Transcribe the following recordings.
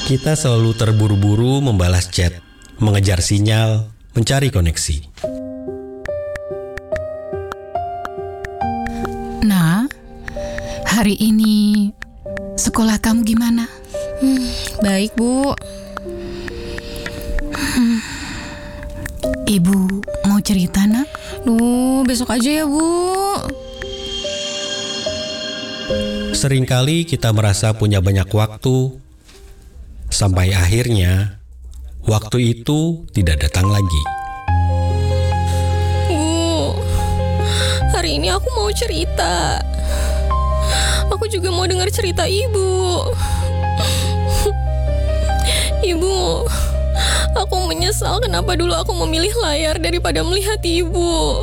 Kita selalu terburu-buru membalas chat, mengejar sinyal, mencari koneksi. Nah, hari ini sekolah kamu gimana? Baik, Bu. Ibu mau cerita, Nak? Besok aja ya, Bu. Seringkali kita merasa punya banyak waktu, sampai akhirnya waktu itu tidak datang lagi. Bu, hari ini aku mau cerita. Aku juga mau dengar cerita Ibu. Ibu, aku menyesal kenapa dulu aku memilih layar daripada melihat Ibu.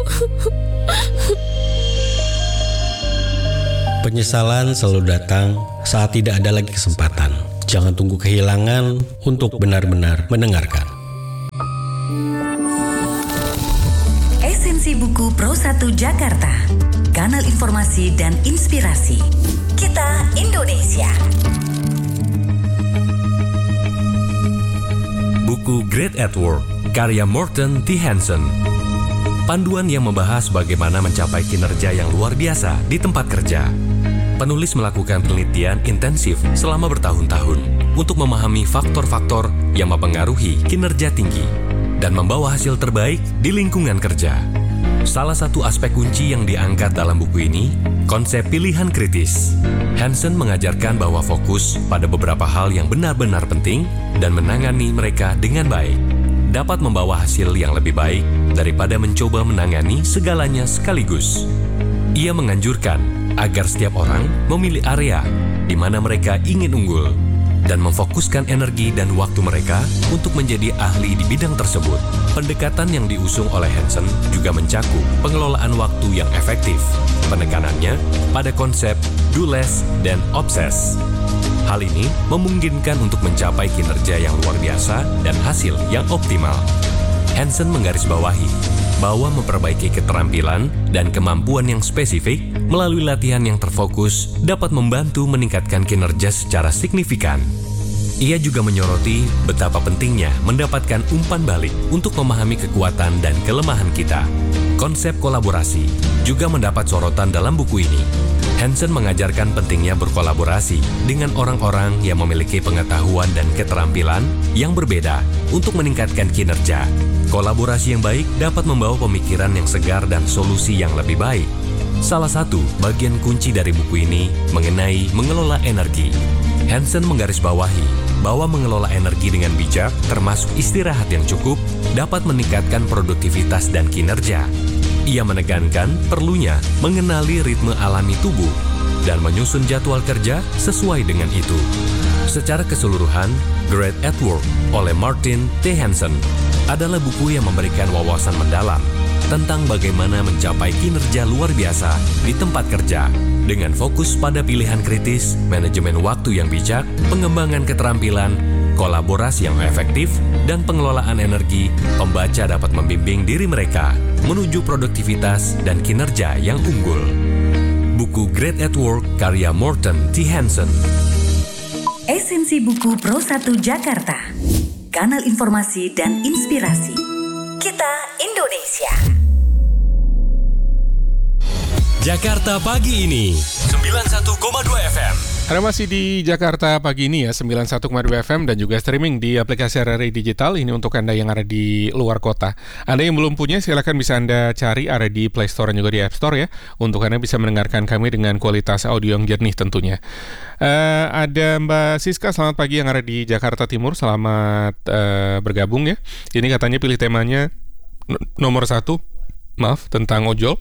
Penyesalan selalu datang saat tidak ada lagi kesempatan. Jangan tunggu kehilangan untuk benar-benar mendengarkan. Esensi Buku Pro 1 Jakarta, kanal informasi dan inspirasi. Kita Indonesia. Buku Great at Work, karya Morten T. Hansen. Panduan yang membahas bagaimana mencapai kinerja yang luar biasa di tempat kerja. Penulis melakukan penelitian intensif selama bertahun-tahun untuk memahami faktor-faktor yang mempengaruhi kinerja tinggi dan membawa hasil terbaik di lingkungan kerja. Salah satu aspek kunci yang diangkat dalam buku ini, konsep pilihan kritis. Hansen mengajarkan bahwa fokus pada beberapa hal yang benar-benar penting dan menangani mereka dengan baik dapat membawa hasil yang lebih baik daripada mencoba menangani segalanya sekaligus. Ia menganjurkan agar setiap orang memilih area di mana mereka ingin unggul dan memfokuskan energi dan waktu mereka untuk menjadi ahli di bidang tersebut. Pendekatan yang diusung oleh Hansen juga mencakup pengelolaan waktu yang efektif. Penekanannya pada konsep do less dan obsess. Hal ini memungkinkan untuk mencapai kinerja yang luar biasa dan hasil yang optimal. Hansen menggarisbawahi bahwa memperbaiki keterampilan dan kemampuan yang spesifik melalui latihan yang terfokus dapat membantu meningkatkan kinerja secara signifikan. Ia juga menyoroti betapa pentingnya mendapatkan umpan balik untuk memahami kekuatan dan kelemahan kita. Konsep kolaborasi juga mendapat sorotan dalam buku ini. Hansen mengajarkan pentingnya berkolaborasi dengan orang-orang yang memiliki pengetahuan dan keterampilan yang berbeda untuk meningkatkan kinerja. Kolaborasi yang baik dapat membawa pemikiran yang segar dan solusi yang lebih baik. Salah satu bagian kunci dari buku ini mengenai mengelola energi. Hansen menggarisbawahi bahwa mengelola energi dengan bijak, termasuk istirahat yang cukup, dapat meningkatkan produktivitas dan kinerja. Ia menekankan perlunya mengenali ritme alami tubuh dan menyusun jadwal kerja sesuai dengan itu. Secara keseluruhan, Great at Work oleh Morten T. Hansen adalah buku yang memberikan wawasan mendalam tentang bagaimana mencapai kinerja luar biasa di tempat kerja dengan fokus pada pilihan kritis, manajemen waktu yang bijak, pengembangan keterampilan, kolaborasi yang efektif, dan pengelolaan energi. Pembaca dapat membimbing diri mereka menuju produktivitas dan kinerja yang unggul. Buku Great at Work karya Morten T. Hansen. Esensi Buku Pro 1 Jakarta, kanal informasi dan inspirasi. Kita Indonesia. Jakarta Pagi ini 91,2 FM. Anda masih di Jakarta Pagi ini ya, 91,2 FM dan juga streaming di aplikasi RRI Digital. Ini untuk Anda yang ada di luar kota. Anda yang belum punya, silakan bisa Anda cari, ada di Play Store dan juga di App Store ya, untuk Anda bisa mendengarkan kami dengan kualitas audio yang jernih tentunya. Ada Mbak Siska, selamat pagi, yang ada di Jakarta Timur. Selamat bergabung ya. Ini katanya pilih temanya nomor 1, tentang ojol.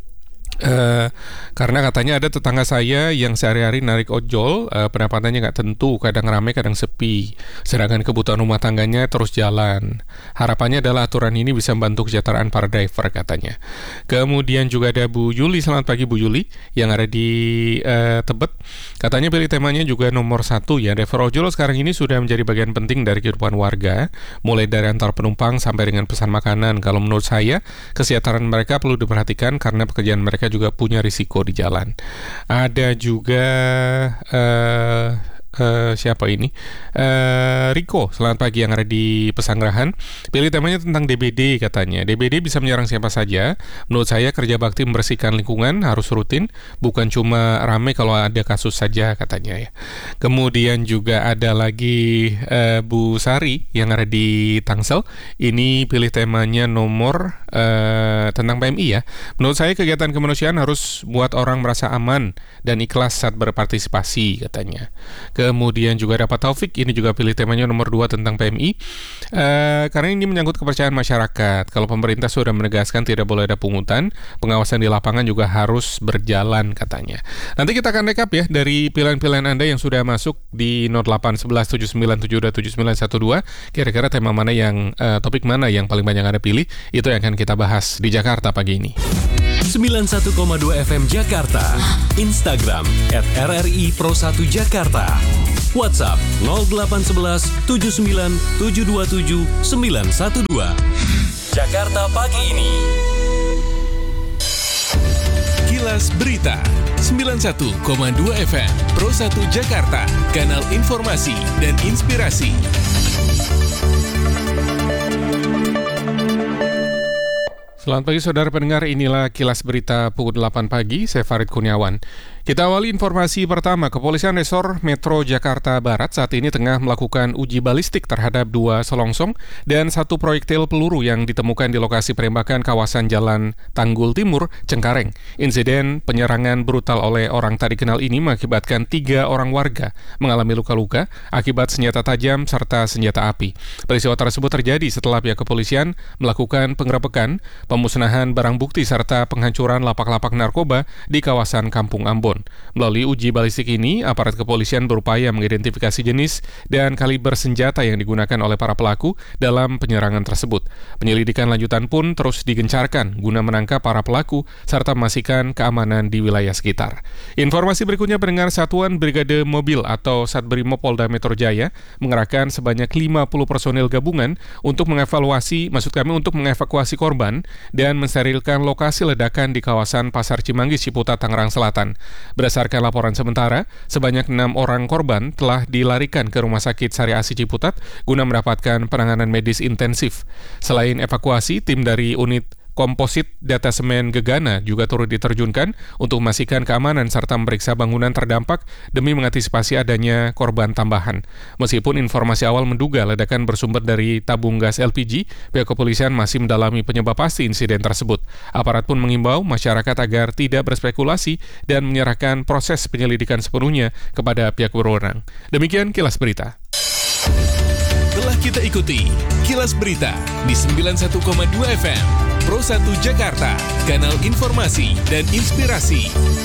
Karena katanya ada tetangga saya yang sehari-hari narik ojol, pendapatannya nggak tentu, kadang ramai kadang sepi, sedangkan kebutuhan rumah tangganya terus jalan. Harapannya adalah aturan ini bisa membantu kesejahteraan para driver katanya. Kemudian juga ada Bu Yuli, selamat pagi Bu Yuli, yang ada di Tebet. Katanya pilih temanya juga nomor 1 ya, driver ojol sekarang ini sudah menjadi bagian penting dari kehidupan warga, mulai dari antar penumpang sampai dengan pesan makanan. Kalau menurut saya, kesejahteraan mereka perlu diperhatikan karena pekerjaan mereka juga punya risiko di jalan. Ada juga siapa ini? Riko, selamat pagi yang ada di Pesanggerahan. Pilih temanya tentang DBD katanya. DBD bisa menyerang siapa saja. Menurut saya kerja bakti membersihkan lingkungan harus rutin, bukan cuma rame kalau ada kasus saja katanya ya. Kemudian juga ada lagi Bu Sari yang ada di Tangsel. Ini pilih temanya nomor tentang PMI ya. Menurut saya kegiatan kemanusiaan harus buat orang merasa aman dan ikhlas saat berpartisipasi katanya. Kemudian juga dapat Taufik, ini juga pilih temanya nomor 2 tentang PMI. Karena ini menyangkut kepercayaan masyarakat. Kalau pemerintah sudah menegaskan tidak boleh ada pungutan, pengawasan di lapangan juga harus berjalan katanya. Nanti kita akan rekap ya dari pilihan-pilihan Anda yang sudah masuk di 081179727912. Kira-kira tema mana yang, topik mana yang paling banyak Anda pilih, itu yang akan kita bahas di Jakarta pagi ini. 91,2 FM Jakarta, Instagram @RRI Pro1 Jakarta, WhatsApp 0811 79 727 912. Jakarta pagi ini. Kilas Berita 91,2 FM Pro1 Jakarta, kanal informasi dan inspirasi. Selamat pagi saudara pendengar, inilah Kilas Berita pukul 8 pagi, saya Farid Kurniawan. Kita awali informasi pertama. Kepolisian Resor Metro Jakarta Barat saat ini tengah melakukan uji balistik terhadap 2 selongsong dan 1 proyektil peluru yang ditemukan di lokasi penembakan kawasan Jalan Tanggul Timur, Cengkareng. Insiden penyerangan brutal oleh orang tak dikenal ini mengakibatkan 3 orang warga mengalami luka-luka akibat senjata tajam serta senjata api. Peristiwa tersebut terjadi setelah pihak kepolisian melakukan penggerebekan, pemusnahan barang bukti serta penghancuran lapak-lapak narkoba di kawasan Kampung Ambon. Melalui uji balistik ini, aparat kepolisian berupaya mengidentifikasi jenis dan kaliber senjata yang digunakan oleh para pelaku dalam penyerangan tersebut. Penyelidikan lanjutan pun terus digencarkan guna menangkap para pelaku serta memastikan keamanan di wilayah sekitar. Informasi berikutnya, pendengar, Satuan Brigade Mobil atau Satbrimob Polda Metro Jaya mengerahkan sebanyak 50 personil gabungan untuk mengevakuasi korban dan mensterilkan lokasi ledakan di kawasan Pasar Cimanggis, Ciputat, Tangerang Selatan. Berdasarkan laporan sementara, sebanyak 6 orang korban telah dilarikan ke Rumah Sakit Sari Asi Ciputat guna mendapatkan penanganan medis intensif. Selain evakuasi, tim dari unit Komposit Datasemen Gegana juga turut diterjunkan untuk memastikan keamanan serta memeriksa bangunan terdampak demi mengantisipasi adanya korban tambahan. Meskipun informasi awal menduga ledakan bersumber dari tabung gas LPG, pihak kepolisian masih mendalami penyebab pasti insiden tersebut. Aparat pun mengimbau masyarakat agar tidak berspekulasi dan menyerahkan proses penyelidikan sepenuhnya kepada pihak berwenang. Demikian Kilas Berita. Telah kita ikuti Kilas Berita di 91,2 FM Pro1 Jakarta, kanal informasi dan inspirasi.